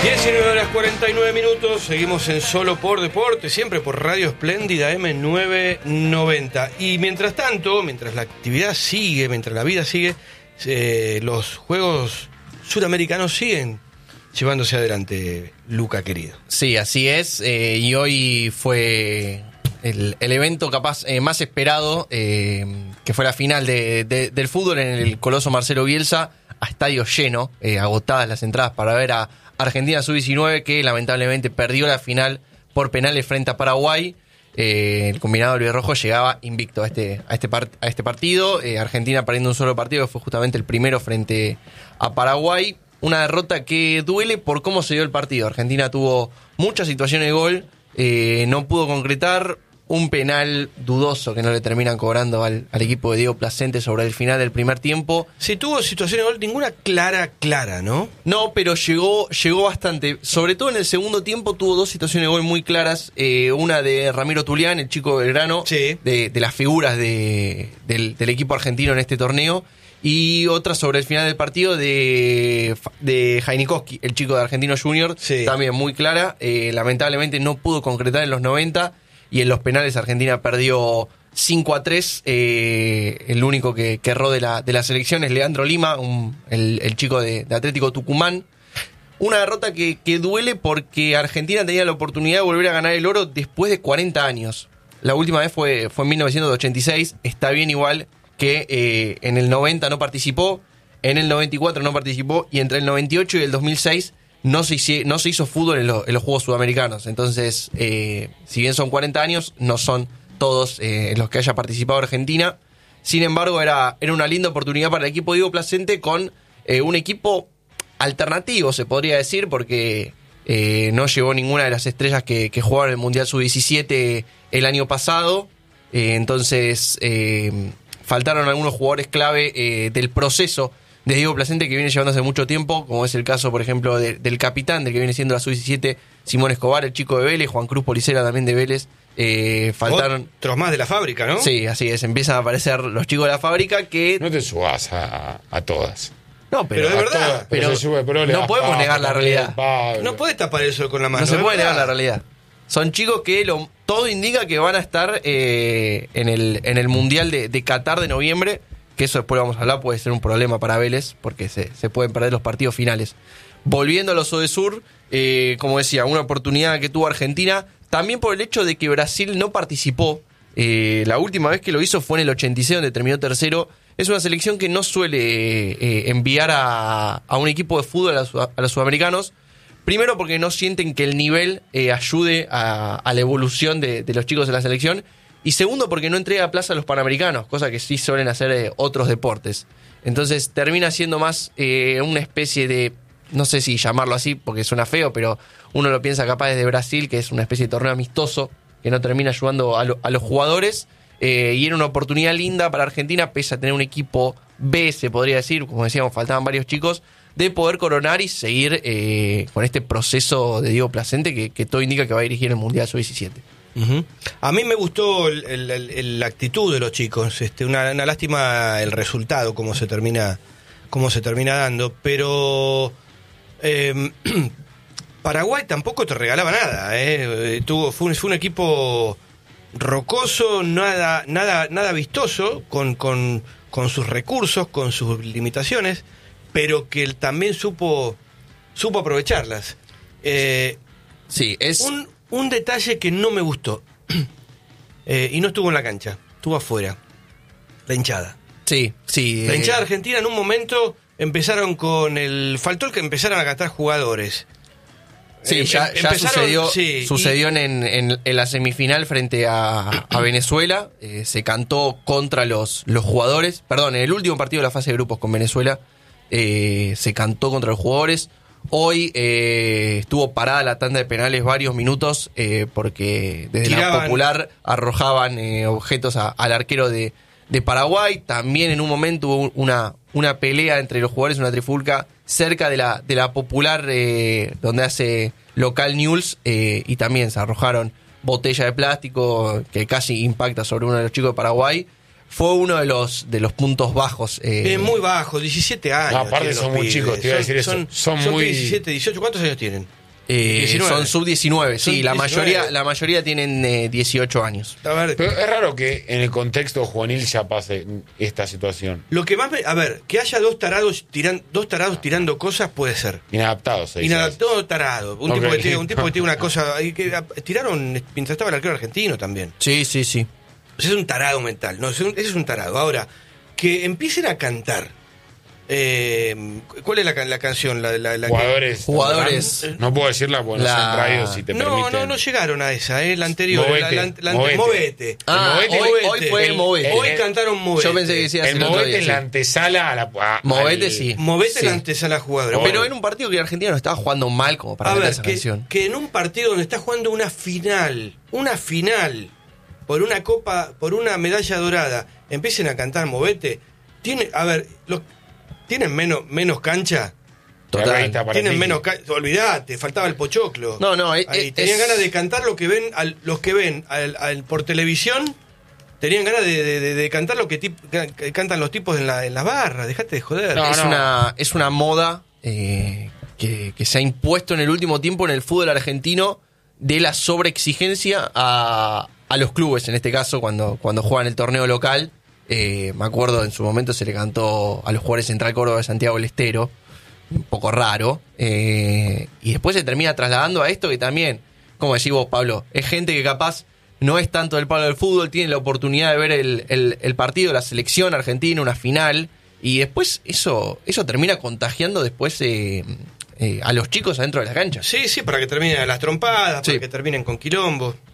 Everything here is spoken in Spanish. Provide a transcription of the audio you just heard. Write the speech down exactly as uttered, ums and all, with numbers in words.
diecinueve horas cuarenta y nueve minutos, seguimos en Solo por Deporte, siempre por Radio Espléndida eme novecientos noventa. Y mientras tanto, mientras la actividad sigue, mientras la vida sigue, eh, los Juegos Sudamericanos siguen llevándose adelante, Luca querido. Sí, así es, eh, y hoy fue el, el evento capaz eh, más esperado, eh, que fue la final de, de, del fútbol en el Coloso Marcelo Bielsa, a estadio lleno, eh, agotadas las entradas para ver a Argentina sub diecinueve, que lamentablemente perdió la final por penales frente a Paraguay. Eh, el combinado albirrojo llegaba invicto a este, a este, part- a este partido. Eh, Argentina perdiendo un solo partido, que fue justamente el primero frente a Paraguay. Una derrota que duele por cómo se dio el partido. Argentina tuvo muchas situaciones de gol, eh, no pudo concretar. Un penal dudoso que no le terminan cobrando al, al equipo de Diego Placente sobre el final del primer tiempo. Si tuvo situaciones de gol, ninguna clara, clara, ¿no? No, pero llegó llegó bastante. Sobre todo en el segundo tiempo tuvo dos situaciones de gol muy claras. Eh, una de Ramiro Tulián, el chico de Belgrano, sí. de, de las figuras de, del, del equipo argentino en este torneo. Y otra sobre el final del partido de, de Jainikowski, el chico de Argentino Junior, sí. También muy clara. Eh, lamentablemente no pudo concretar en los noventa. Y en los penales Argentina perdió cinco a tres. Eh, el único que, que erró de la, de la selección es Leandro Lima, un, el, el chico de, de Atlético Tucumán. Una derrota que, que duele porque Argentina tenía la oportunidad de volver a ganar el oro después de cuarenta años. La última vez fue, fue en mil novecientos ochenta y seis. Está bien igual que eh, en el noventa no participó, en el noventa y cuatro no participó, y entre el noventa y ocho y el dos mil seis... No se, hice, no se hizo fútbol en, lo, en los Juegos Sudamericanos. Entonces, eh, si bien son cuarenta años, no son todos eh, en los que haya participado Argentina. Sin embargo, era, era una linda oportunidad para el equipo Diego Placente con eh, un equipo alternativo, se podría decir, porque eh, no llevó ninguna de las estrellas que, que jugaron en el Mundial sub diecisiete el año pasado. Eh, entonces, eh, faltaron algunos jugadores clave eh, del proceso de Diego Placente, que viene llevando hace mucho tiempo, como es el caso, por ejemplo, de, del capitán, del que viene siendo la sub diecisiete, Simón Escobar, el chico de Vélez, Juan Cruz Policera también de Vélez. Eh, faltaron otros más de la fábrica, ¿no? Sí, así es, empiezan a aparecer los chicos de la fábrica que... No te subas a, a todas. No, pero, pero de verdad, todas, pero, pero, sube, pero no podemos paz, negar la realidad. Pablo. No puedes tapar eso con la mano. No se puede verdad. negar la realidad. Son chicos que lo, todo indica que van a estar eh, en, el, en el Mundial de, de Qatar de noviembre, que eso después vamos a hablar, puede ser un problema para Vélez, porque se, se pueden perder los partidos finales. Volviendo a los Odesur, eh, como decía, una oportunidad que tuvo Argentina, también por el hecho de que Brasil no participó. Eh, la última vez que lo hizo fue en el ochenta y seis, donde terminó tercero. Es una selección que no suele eh, enviar a, a un equipo de fútbol a, la, a los sudamericanos. Primero porque no sienten que el nivel eh, ayude a, a la evolución de, de los chicos de la selección. Y segundo, porque no entrega plaza a los panamericanos, cosa que sí suelen hacer eh, otros deportes. Entonces termina siendo más eh, una especie de, no sé si llamarlo así porque suena feo, pero uno lo piensa capaz desde Brasil, que es una especie de torneo amistoso que no termina ayudando a, lo, a los jugadores. Eh, y era una oportunidad linda para Argentina, pese a tener un equipo B, se podría decir, como decíamos, faltaban varios chicos, de poder coronar y seguir eh, con este proceso de Diego Placente que, que todo indica que va a dirigir el Mundial sub diecisiete. Uh-huh. A mí me gustó el, el, el, la actitud de los chicos, este, una, una lástima el resultado, cómo se termina, cómo se termina dando, pero eh, Paraguay tampoco te regalaba nada, eh. Tuvo, fue, un, fue un equipo rocoso, nada, nada, nada vistoso, con, con, con sus recursos, con sus limitaciones, pero que él también supo, supo aprovecharlas. Eh, sí, es un Un detalle que no me gustó, eh, y no estuvo en la cancha, estuvo afuera, la hinchada. Sí, sí. La eh... hinchada argentina en un momento empezaron con el... Faltó el que empezaran a gastar jugadores. Sí, eh, ya, ya sucedió, sí, sucedió y... en, en, en la semifinal frente a, a Venezuela. Eh, se cantó contra los, los jugadores. Perdón, en el último partido de la fase de grupos con Venezuela eh, se cantó contra los jugadores. Hoy eh, estuvo parada la tanda de penales varios minutos eh, porque desde Tiraban. la Popular arrojaban eh, objetos a, al arquero de, de Paraguay. También en un momento hubo una, una pelea entre los jugadores, una trifulca cerca de la, de la Popular eh, donde hace local News eh, y también se arrojaron botella de plástico que casi impacta sobre uno de los chicos de Paraguay. fue uno de los de los puntos bajos. Eh, Es muy bajo, diecisiete años. No, aparte tienen son los muy pibes. chicos, te iba a decir eso. Son, Son son muy- diecisiete, dieciocho, ¿cuántos años tienen? eh, diecinueve. son sub diecinueve, Son sí, la diecinueve. mayoría, la mayoría tienen eh, dieciocho años. A ver, Pero es raro que en el contexto juvenil ya pase esta situación. lo que más me, a ver, que haya dos tarados tiran, dos tarados tirando cosas puede ser. Inadaptados, se dice. Inadaptado tarado. Un, Ok. tipo que tiene, un tipo que tiene una cosa. ahí que ah, tiraron mientras estaba el arquero argentino también. Sí, sí, sí. Ese es un tarado mental. No, ese es un, ese es un tarado. Ahora, que empiecen a cantar. Eh, ¿Cuál es la, can- la canción? La, la, la que- Jugadores. Jugadores. No puedo decirla porque La- no son radios si te no, permiten. no, no llegaron a esa, eh, la anterior. Movete, la, la- la- Movete. Movete. Ah, Movete- hoy, hoy fue el el- Movete. Hoy el- cantaron Movete. Yo pensé que decías El el otro movete día, en sí. la antesala a la. a- Movete al- sí. Movete Sí. la antesala jugadora. No, Pero bueno. en un partido que Argentina no estaba jugando mal como para A meter ver, esa que, canción. que en un partido donde está jugando una final, una final, por una copa, por una medalla dorada, empiecen a cantar Movete, tiene, a ver, los, tienen menos, menos cancha, Total. Ahí está para tienen ti. menos cancha, olvidate, faltaba el pochoclo. No, no, es- Ahí, es- tenían es- ganas de cantar lo que ven, al- los que ven al- al- por televisión, tenían ganas de, de- de- de cantar lo que, tip- que cantan los tipos en la, en la barra, dejate de joder. No, es, no. Una, es una moda eh, que, que se ha impuesto en el último tiempo en el fútbol argentino de la sobreexigencia a, a los clubes, en este caso cuando, cuando juegan el torneo local. Eh, me acuerdo en su momento se le cantó a los jugadores Central Córdoba de Santiago del Estero, un poco raro, eh, y después se termina trasladando a esto que también, como decís vos, Pablo, es gente que capaz no es tanto del palo del fútbol, tiene la oportunidad de ver el, el, el partido de la selección argentina, una final, y después eso, eso termina contagiando después eh, eh, a los chicos adentro de la cancha. Sí, sí, para que terminen las trompadas, Sí. para que terminen con quilombo.